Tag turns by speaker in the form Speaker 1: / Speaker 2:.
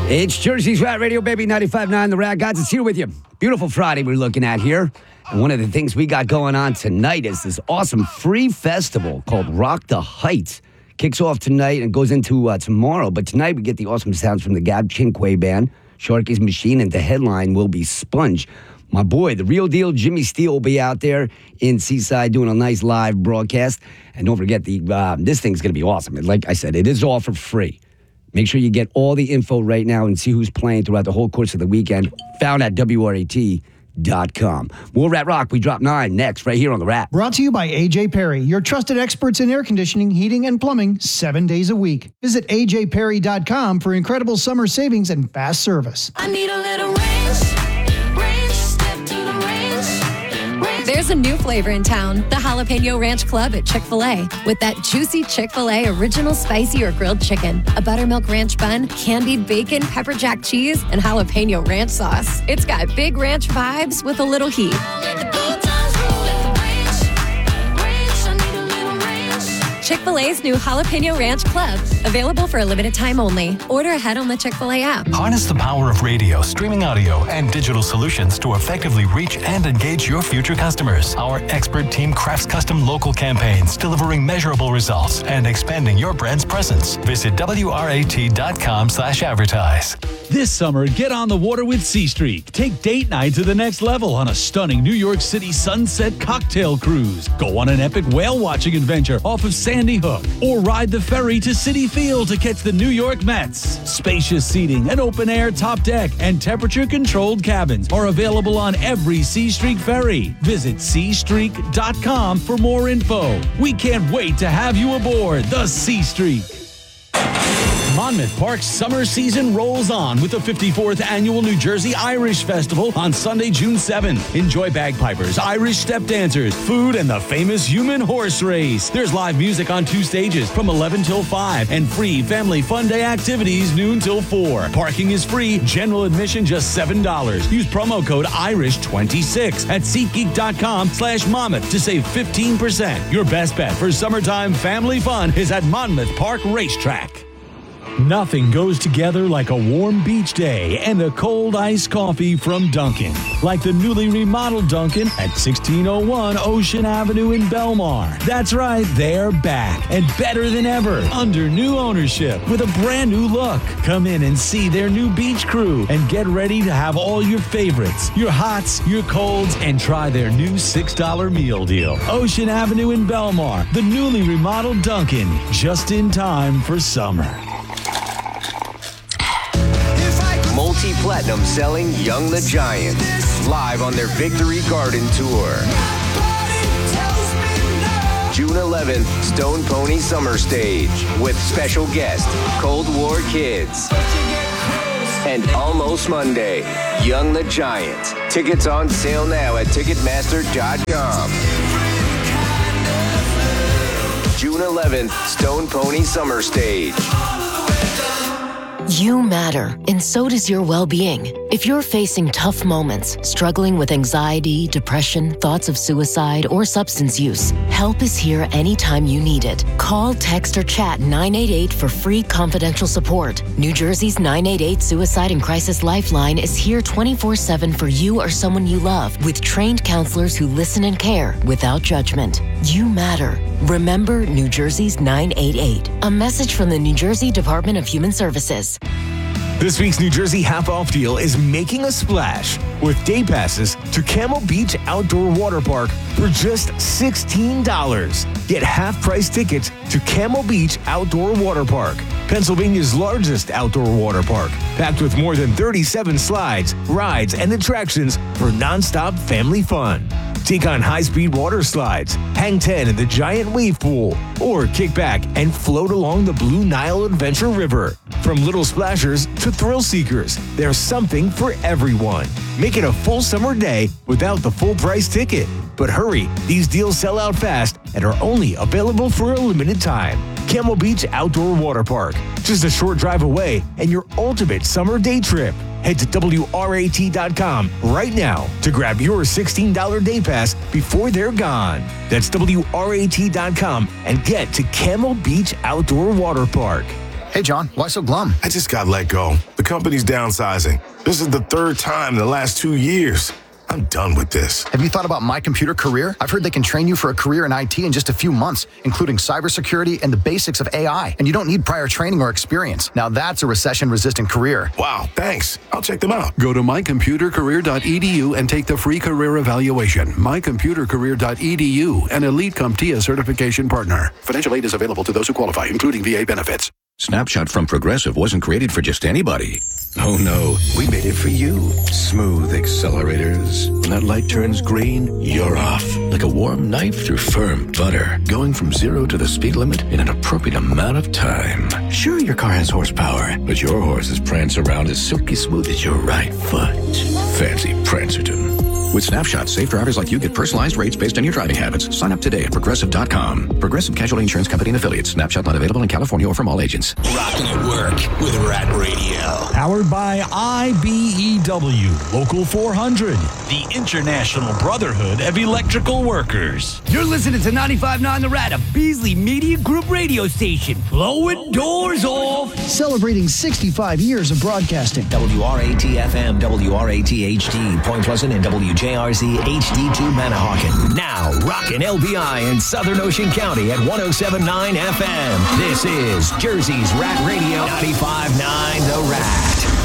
Speaker 1: It's Jersey's Rat Radio, baby, 95.9 The Rat Gods. It's here with you. Beautiful Friday we're looking at here. And one of the things we got going on tonight is this awesome free festival called Rock the Heights. Kicks off tonight and goes into tomorrow. But tonight we get the awesome sounds from the Gab Chinquay Band, Sharky's Machine, and the headline will be Sponge. My boy, the real deal, Jimmy Steele, will be out there in Seaside doing a nice live broadcast. And don't forget, this thing's going to be awesome. Like I said, it is all for free. Make sure you get all the info right now and see who's playing throughout the whole course of the weekend. Found at WRAT.com. More Rat Rock. We drop 9 next right here on The Rat.
Speaker 2: Brought to you by AJ Perry, your trusted experts in air conditioning, heating, and plumbing 7 days a week. Visit AJPerry.com for incredible summer savings and fast service.
Speaker 3: I need a little range, step to the range.
Speaker 4: There's a new flavor in town, the Jalapeno Ranch Club at Chick-fil-A. With that juicy Chick-fil-A original spicy or grilled chicken, a buttermilk ranch bun, candied bacon, pepper jack cheese, and jalapeno ranch sauce. It's got big ranch vibes with a little heat.
Speaker 3: Let the good times roll, let the range, I need a little range.
Speaker 4: Chick-fil-A's new Jalapeno Ranch Club. Available for a limited time only. Order ahead on the Chick-fil-A app.
Speaker 5: Harness the power of radio, streaming audio, and digital solutions to effectively reach and engage your future customers. Our expert team crafts custom local campaigns, delivering measurable results and expanding your brand's presence. Visit WRAT.com/advertise.
Speaker 6: This summer, get on the water with C Streak. Take date night to the next level on a stunning New York City sunset cocktail cruise. Go on an epic whale watching adventure off of Sandy Hook, or ride the ferry to Citi Field to catch the New York Mets. Spacious seating, an open-air top deck, and temperature-controlled cabins are available on every C Streak ferry. Visit cstreak.com for more info. We can't wait to have you aboard the C Streak. Monmouth Park's summer season rolls on with the 54th Annual New Jersey Irish Festival on Sunday, June 7th. Enjoy bagpipers, Irish step dancers, food, and the famous human horse race. There's live music on 2 stages from 11 till 5 and free family fun day activities noon till 4. Parking is free, general admission just $7. Use promo code IRISH26 at SeatGeek.com/Monmouth to save 15%. Your best bet for summertime family fun is at Monmouth Park Racetrack. Nothing goes together like a warm beach day and a cold iced coffee from Dunkin'. Like the newly remodeled Dunkin' at 1601 Ocean Avenue in Belmar. That's right, they're back and better than ever under new ownership with a brand new look. Come in and see their new beach crew and get ready to have all your favorites, your hots, your colds, and try their new $6 meal deal. Ocean Avenue in Belmar, the newly remodeled Dunkin', just in time for summer.
Speaker 7: Multi-platinum selling Young the Giant, live on their Victory Garden Tour. June 11th, Stone Pony Summer Stage, with special guest, Cold War Kids. And Almost Monday, Young the Giant. Tickets on sale now at Ticketmaster.com. June 11th, Stone Pony Summer Stage.
Speaker 8: You matter, and so does your well-being. If you're facing tough moments, struggling with anxiety, depression, thoughts of suicide, or substance use, help is here anytime you need it. Call, text, or chat 988 for free confidential support. New Jersey's 988 Suicide and Crisis Lifeline is here 24/7 for you or someone you love, with trained counselors who listen and care without judgment. You matter. Remember New Jersey's 988. A message from the New Jersey Department of Human Services.
Speaker 9: This week's New Jersey half-off deal is making a splash with day passes to Camel Beach Outdoor Water Park for just $16. Get half-price tickets to Camel Beach Outdoor Water Park, Pennsylvania's largest outdoor water park, packed with more than 37 slides, rides, and attractions for nonstop family fun. Take on high-speed water slides, hang 10 in the giant wave pool, or kick back and float along the Blue Nile Adventure River. From little splashers to thrill seekers, there's something for everyone. Make it a full summer day without the full price ticket. But hurry, these deals sell out fast and are only available for a limited time. Camel Beach Outdoor Water Park, just a short drive away, and your ultimate summer day trip. Head to WRAT.com right now to grab your $16 day pass before they're gone. That's WRAT.com and get to Camel Beach Outdoor Water Park.
Speaker 10: Hey, John, why so glum?
Speaker 11: I just got let go. The
Speaker 10: company's downsizing. This is the third time in the last 2 years. I'm done with this.
Speaker 11: Have you thought about My Computer Career? I've heard they can train you for a career in IT in just a few months, including cybersecurity and the basics of AI. And you don't need prior training or experience. Now that's a recession-resistant career.
Speaker 10: Wow, thanks. I'll check them out.
Speaker 12: Go to mycomputercareer.edu and take the free career evaluation. mycomputercareer.edu, an Elite CompTIA certification partner. Financial aid is available to those who qualify, including VA benefits.
Speaker 13: Snapshot from Progressive wasn't created for just anybody. Oh no, we made it for you. Smooth accelerators. When that light turns green, you're off. Like a warm knife through firm butter. Going from 0 to the speed limit in an appropriate amount of time. Sure, your car has horsepower, but your horses prance around as silky smooth as your right foot. Fancy Prancerton. With Snapshot, safe drivers like you get personalized rates based on your driving habits. Sign up today at Progressive.com. Progressive Casualty Insurance Company and Affiliates. Snapshot not available in California or from all agents.
Speaker 14: Rocking at work with Rat Radio.
Speaker 6: Powered by IBEW, Local 400, the International Brotherhood of Electrical Workers.
Speaker 1: You're listening to 95.9 The Rat, a Beasley Media Group radio station. Blowing doors off.
Speaker 2: Celebrating 65 years of broadcasting.
Speaker 14: WRAT-FM, WRAT-HD, Point Pleasant, and WJRZ HD2 Manahawkin. Now, rockin' LBI in Southern Ocean County at 107.9 FM. This is Jersey's Rat Radio 95.9 The Rat.